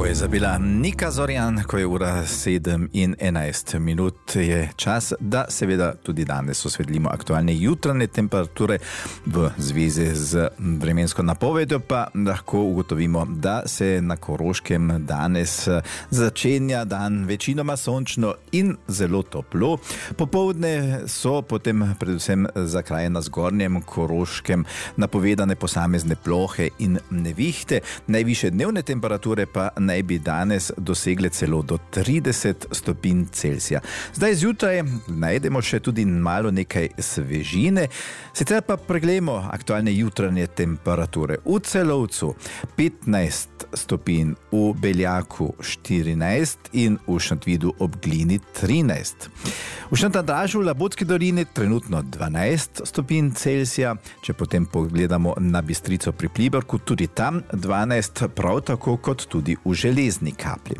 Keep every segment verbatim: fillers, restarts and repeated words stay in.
je zabila Nika Zorjan, ko je ura sedem in enajst minut. Je čas, da seveda tudi danes osvetlimo aktualne jutranje temperature. V zvezi z vremensko napovedjo pa lahko ugotovimo, da se na Koroškem danes začenja dan večinoma sončno in zelo toplo. Popoldne so potem predvsem za kraje na zgornjem Koroškem napovedane posamezne plohe in nevihte. Najvišje dnevne temperature pa naj bi danes dosegle celo do trideset stopinj Celzija. Zdaj zjutraj najdemo še tudi malo nekaj svežine, sicer pa preglejmo aktualne jutranje temperature. V Celovcu petnajst stopinj, v Beljaku štirinajst in v Šentvidu ob Glini trinajst. V Šentandržu v Labotski dolini trenutno dvanajst stopinj Celzija, če potem pogledamo na Bistrico pri Pliberku, tudi tam dvanajst, prav tako kot tudi v Železni Kapli.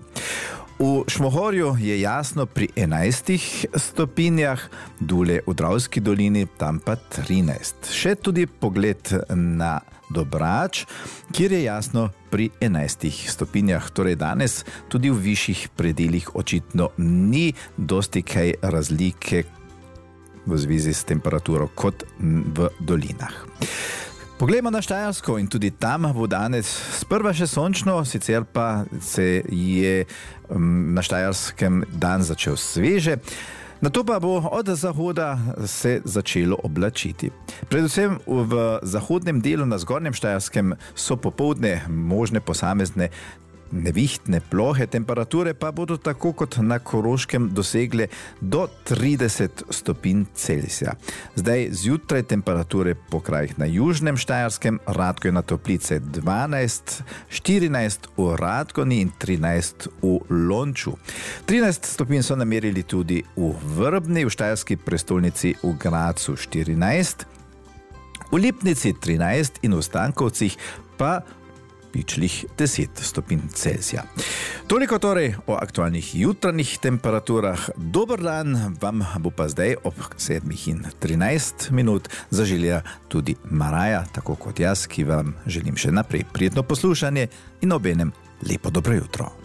V Šmohorju je jasno pri enajstih stopinjah, Dule v Dravski dolini, tam pa trinajst. Še tudi pogled na Dobrač, kjer je jasno pri enajstih stopinjah. Torej danes tudi v višjih predelih očitno ni dosti kaj razlike v zvezi s temperaturo kot v dolinah. Poglejmo na Štajersko in tudi tam bo danes sprva še sončno, sicer pa se je na Štajerskem dan začel sveže. Nato pa bo od zahoda se začelo oblačiti. Predvsem v zahodnem delu na zgornjem Štajerskem so popoldne možne posamezne nevihtne plohe, temperature pa bodo tako kot na Koroškem dosegle do trideset stopinj Celzija. Zdaj zjutraj temperature po krajih na južnem Štajerskem, Radgoj na Toplice dvanajst, štirinajst v Radgoni in trinajst v Lonču. trinajst stopinj so namerili tudi v Vrbni, v štajerski prestolnici v Gracu štirinajst, v Lipnici trinajst in v Stankovcih pa pičlih deset stopinj Celzija. Toliko torej o aktualnih jutranjih temperaturah. Dober dan vam bo pa zdaj ob sedmih in trinajst minut zaželja tudi Maraja, tako kot jaz, ki vam želim še naprej prijetno poslušanje in obenem lepo dobro jutro.